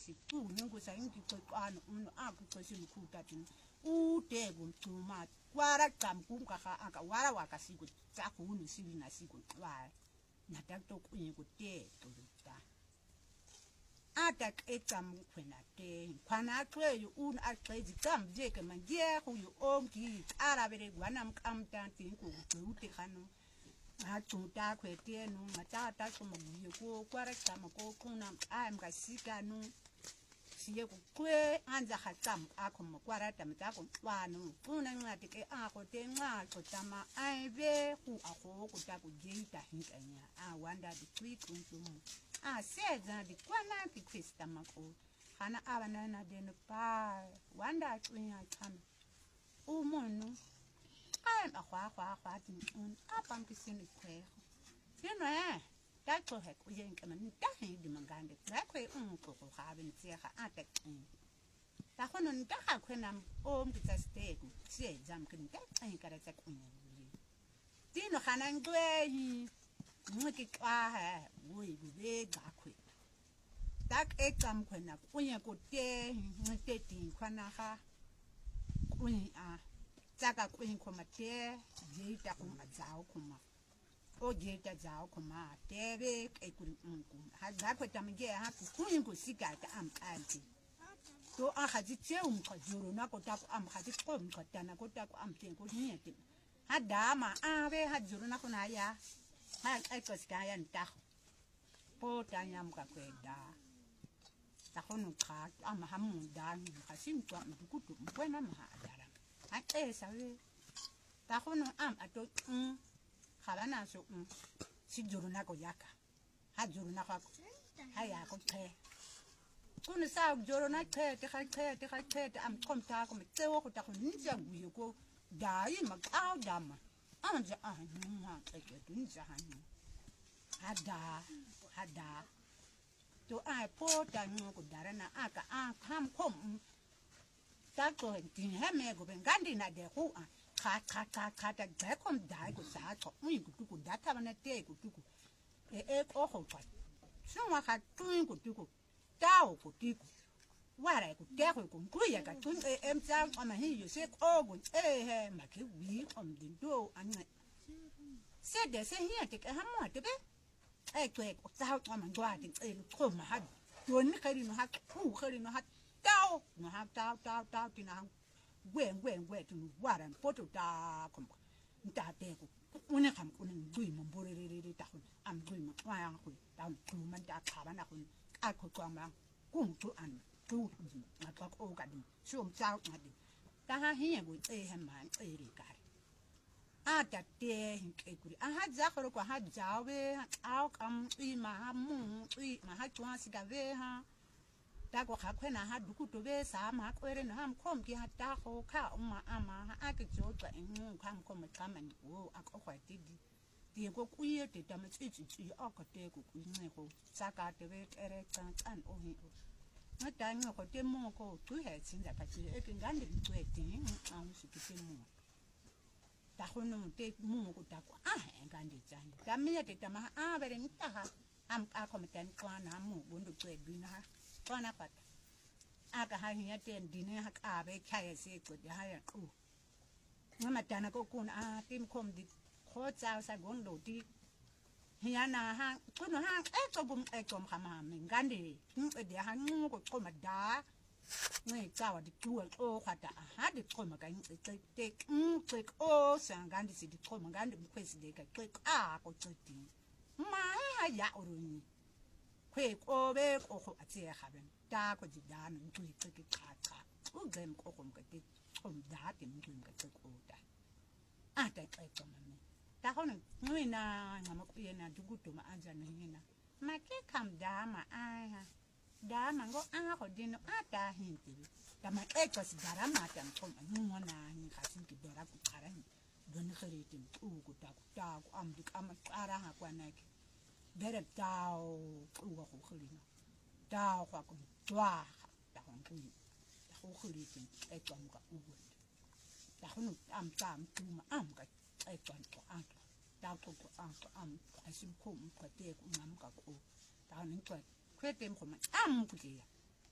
si unyengo sa ingixoxana umuntu akuxesha ikhuthathini ude kumcuma kwara qamkunga ga aka wara wakasiko tsakuni sibina siko xwa natakto kunye kude tolita atak exam kwena te khwana xweyo un axezi xam jeke mangie kuyo ongi arabere gwana mkamtanti ngugcute khano achuta kwete no matata somuye ko kwara xama ko kuna amka sikanu siye kwe anza khatsam akho kwara tamtako xwano kuna ncwadi ke akho te nxaxo tama aibe ku akho kutaku jeita hinkanya wanda dikwitsuntumu seza dikwana dikwista mako khana abanana denu pa wanda xinya xama umuntu akhwa tin apankisini khwego sino taxo he kuyenke man tahe dimangande zakwe unqoqo khabe ntsega ataxin ta khono ntaga khwena omtsa stego siyezam ke ntaxin kara tsa kunya dino khana ngweyi ngiki xa he woyi be zakwe tak exam khwena kunya kote ngiteti khwana ga kunya tsaka kunya khomate jeita kuma zao kuma ojeta zao kuma tebe ekuri unku hazakwe tamge ha kunya kusikata amkanti to akhazi umkhajuro nako taku amkhazi komkhatana kotaku amtenko nyete hadama ave hajuro nako naya ha ekosika ntakho potanya mkakweda takhono kha amahamunda ngasimtwa mdukudu mbona mahadara atesa we takhono ato khabana so sijuru nako yaka hajuru nako haya ko khe kuna sa joro na khe amkhomta ko mtsewo ko takho nja guye ko dai makau dama anja nwa eke nja hanu hada to pota ngo darana aka ham kom tako tin heme go bengandi na de ku kha ta jakom dai go sa to ku data bana te ku ko ho fa swa kha ku tao ku wara ku te ku kuya ka tun emsa ama hi yo se ogun he ma ke wi om din do anya se de se hi te ka hamo te be twe ko tao ama ngwa ti ko ma ha don khari no ha ku khari no ha tao no ha tao ti na gwe tu wara poto ta kom nta te ku une kham ku ne ngui mo borere ta ku am ngui mo wa yang ku ta ku man ta kha bana ku akho kwama kuntu an tu ngaka ko ka di shom chao ngadi ta ha hi go he man ri kare ata te hinke kuri ha za khoro kwa ha jawe au kam I ma mu I ma ha twa sika ve ha ta ko kha khwena ha duku to be sa ma kwere na ham khom ki ha ta kho kha uma ama ha a ke jo twa ngu kham khom kama ni wo akho khwa ti di ko kuye te ta mtsitsi akate ko kuine ko saka te be ere tsan o hi ngata ngo te mo ko tu he tsinda ka ti e ngande twe ti a usikite mo ta khono te mo ko ta ko ngande tsani ta me te ta ma bere nta ha am ka ko meten kwana mo bondo twe bina ha kwana pata aka ha hiya te ndine ha ka be khaye se ko de ha ya ku ngama tana ko kun tim khom di kho chao sa gondo ti hiya na ha kuno ha ekom khama ngande de ha ngu ko koma da ngai chawa di tuwa o khata ha di koma ka te o sangandi si di koma ngande mkwesi de ka ko tsoti ma ha ya uruni kwe ko be ko go atse gaben ta ko di dana ntui ke khacha o gem ko ko mkate kom da te ntui mkate ko ta ata ko mame ta hono nwina ngama ku yena dugutuma anja na hina make kam dama dama ngo ho dino ata hinti dama ekos darama tam kom ngona ni khasin ki dora ku qarani don khariti ku ta ku am dik am qara ha kwanake bere tao ku ko khulina tao kwa ku twa ta hon ku ta ko khuliti ekom ka u ta hono am tuma am ka ekon ko anto ta ko am asim ko ko te ko ngam ka ko ta nin ko kwetem ko am ku ya